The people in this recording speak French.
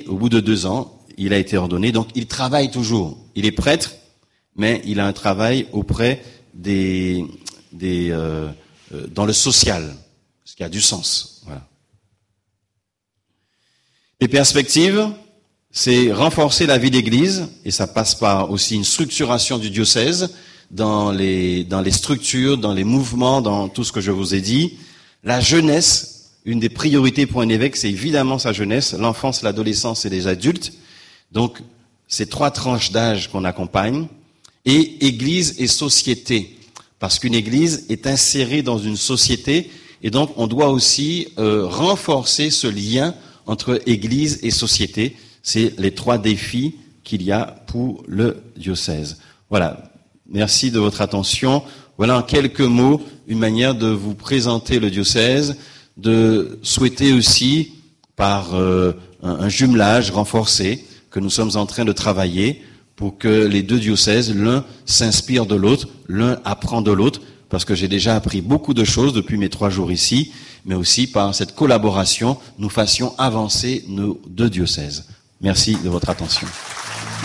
au bout de 2 ans, il a été ordonné. Donc, il travaille toujours. Il est prêtre, mais il a un travail auprès dans le social, ce qui a du sens. Voilà. Les perspectives, c'est renforcer la vie d'église, et ça passe par aussi une structuration du diocèse dans les structures, dans les mouvements, dans tout ce que je vous ai dit. La jeunesse, une des priorités pour un évêque, c'est évidemment sa jeunesse, l'enfance, l'adolescence et les adultes. Donc, c'est 3 tranches d'âge qu'on accompagne, et église et société, parce qu'une église est insérée dans une société, et donc on doit aussi renforcer ce lien entre église et société. C'est les 3 défis qu'il y a pour le diocèse. Voilà, merci de votre attention. Voilà en quelques mots une manière de vous présenter le diocèse, de souhaiter aussi par un jumelage renforcé que nous sommes en train de travailler pour que les 2 diocèses, l'un s'inspire de l'autre, l'un apprend de l'autre, parce que j'ai déjà appris beaucoup de choses depuis mes 3 jours ici, mais aussi par cette collaboration, nous fassions avancer nos 2 diocèses. Merci de votre attention.